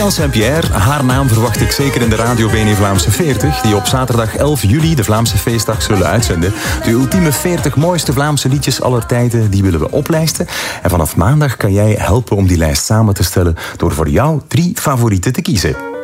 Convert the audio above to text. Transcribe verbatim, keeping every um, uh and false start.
Florence Saint-Pierre, haar naam verwacht ik zeker in de Radio B N Vlaamse veertig... die op zaterdag elf juli, de Vlaamse feestdag, zullen uitzenden. De ultieme veertig mooiste Vlaamse liedjes aller tijden, die willen we oplijsten. En vanaf maandag kan jij helpen om die lijst samen te stellen... door voor jou drie favorieten te kiezen.